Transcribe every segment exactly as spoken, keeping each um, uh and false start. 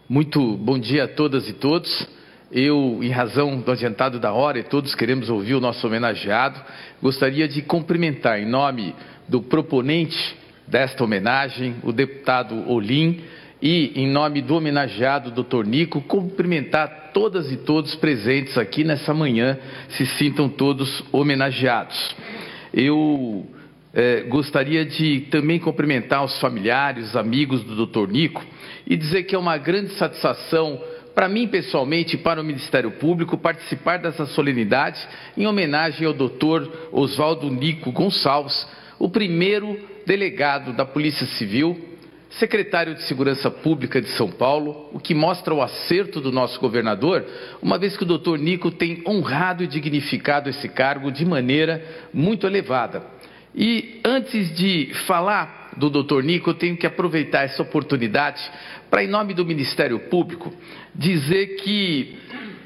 Muito bom dia a todas e todos. Eu, em razão do adiantado da hora, e todos queremos ouvir o nosso homenageado, gostaria de cumprimentar, em nome do proponente desta homenagem, o deputado Olim, e, em nome do homenageado, doutor Nico, cumprimentar todas e todos presentes aqui nessa manhã, se sintam todos homenageados. Eu eh, gostaria de também cumprimentar os familiares, os amigos do doutor Nico, e dizer que é uma grande satisfação para mim pessoalmente e para o Ministério Público participar dessa solenidade em homenagem ao doutor Oswaldo Nico Gonçalves, o primeiro delegado da Polícia Civil, secretário de Segurança Pública de São Paulo, o que mostra o acerto do nosso governador, uma vez que o doutor Nico tem honrado e dignificado esse cargo de maneira muito elevada. E antes de falar do doutor Nico, eu tenho que aproveitar essa oportunidade para, em nome do Ministério Público, dizer que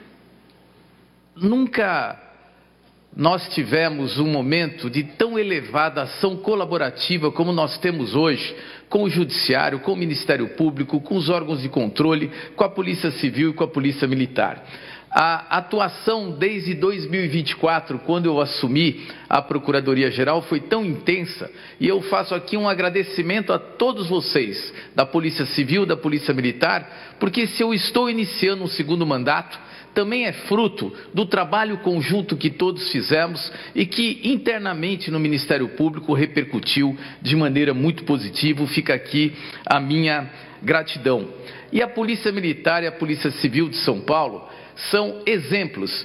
nunca nós tivemos um momento de tão elevada ação colaborativa como nós temos hoje com o Judiciário, com o Ministério Público, com os órgãos de controle, com a Polícia Civil e com a Polícia Militar. A atuação desde dois mil e vinte e quatro, quando eu assumi a Procuradoria-Geral, foi tão intensa, e eu faço aqui um agradecimento a todos vocês, da Polícia Civil, da Polícia Militar, porque se eu estou iniciando um segundo mandato, também é fruto do trabalho conjunto que todos fizemos e que internamente no Ministério Público repercutiu de maneira muito positiva. Fica aqui a minha gratidão. E a Polícia Militar e a Polícia Civil de São Paulo são exemplos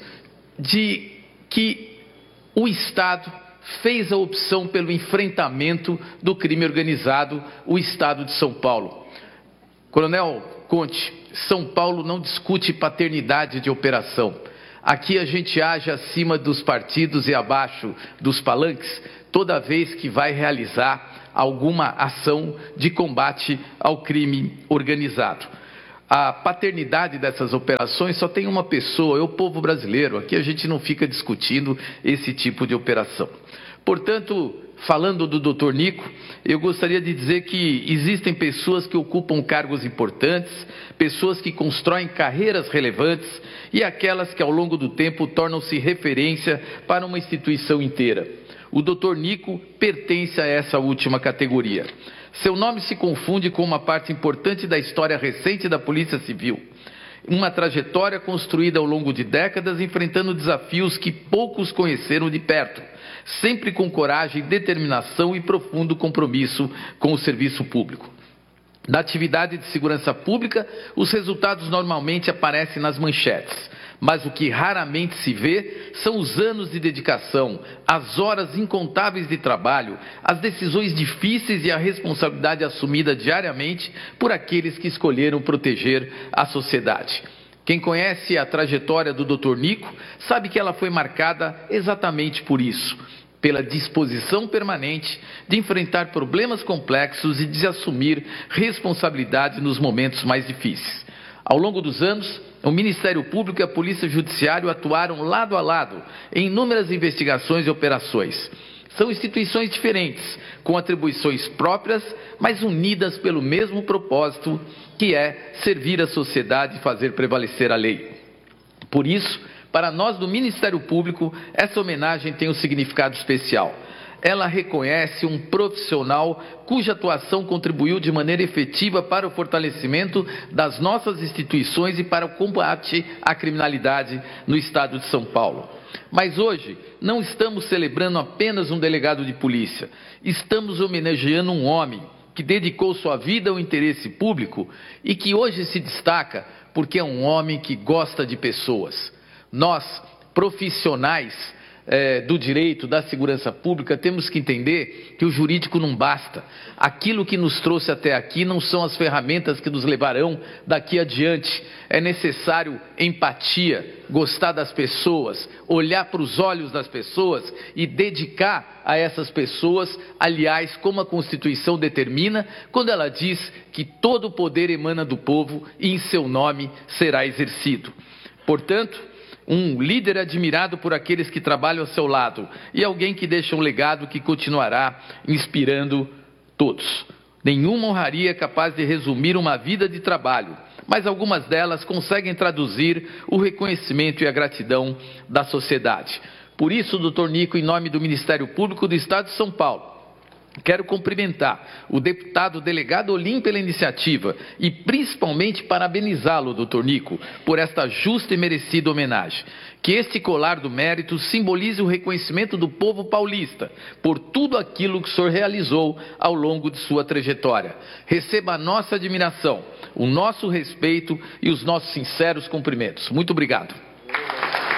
de que o Estado fez a opção pelo enfrentamento do crime organizado, o Estado de São Paulo. Coronel Conte, São Paulo não discute paternidade de operação. Aqui a gente age acima dos partidos e abaixo dos palanques, toda vez que vai realizar alguma ação de combate ao crime organizado. A paternidade dessas operações só tem uma pessoa, é o povo brasileiro. Aqui a gente não fica discutindo esse tipo de operação. Portanto, falando do doutor Nico, eu gostaria de dizer que existem pessoas que ocupam cargos importantes, pessoas que constroem carreiras relevantes e aquelas que ao longo do tempo tornam-se referência para uma instituição inteira. O doutor Nico pertence a essa última categoria. Seu nome se confunde com uma parte importante da história recente da Polícia Civil. Uma trajetória construída ao longo de décadas, enfrentando desafios que poucos conheceram de perto, sempre com coragem, determinação e profundo compromisso com o serviço público. Da atividade de segurança pública, os resultados normalmente aparecem nas manchetes, mas o que raramente se vê são os anos de dedicação, as horas incontáveis de trabalho, as decisões difíceis e a responsabilidade assumida diariamente por aqueles que escolheram proteger a sociedade. Quem conhece a trajetória do doutor Nico sabe que ela foi marcada exatamente por isso, pela disposição permanente de enfrentar problemas complexos e de assumir responsabilidade nos momentos mais difíceis. Ao longo dos anos, o Ministério Público e a Polícia Judiciária atuaram lado a lado em inúmeras investigações e operações. São instituições diferentes, com atribuições próprias, mas unidas pelo mesmo propósito, que é servir a sociedade e fazer prevalecer a lei. Por isso, para nós do Ministério Público, essa homenagem tem um significado especial. Ela reconhece um profissional cuja atuação contribuiu de maneira efetiva para o fortalecimento das nossas instituições e para o combate à criminalidade no estado de São Paulo. Mas hoje não estamos celebrando apenas um delegado de polícia, estamos homenageando um homem que dedicou sua vida ao interesse público e que hoje se destaca porque é um homem que gosta de pessoas. Nós, profissionais É, do direito, da segurança pública, temos que entender que o jurídico não basta. Aquilo que nos trouxe até aqui não são as ferramentas que nos levarão daqui adiante. É necessário empatia, gostar das pessoas, olhar para os olhos das pessoas e dedicar a essas pessoas, aliás, como a Constituição determina, quando ela diz que todo o poder emana do povo e em seu nome será exercido. Portanto, um líder admirado por aqueles que trabalham ao seu lado e alguém que deixa um legado que continuará inspirando todos. Nenhuma honraria é capaz de resumir uma vida de trabalho, mas algumas delas conseguem traduzir o reconhecimento e a gratidão da sociedade. Por isso, doutor Nico, em nome do Ministério Público do Estado de São Paulo, quero cumprimentar o deputado delegado Olim pela iniciativa e principalmente parabenizá-lo, doutor Nico, por esta justa e merecida homenagem. Que este colar do mérito simbolize o reconhecimento do povo paulista por tudo aquilo que o senhor realizou ao longo de sua trajetória. Receba a nossa admiração, o nosso respeito e os nossos sinceros cumprimentos. Muito obrigado.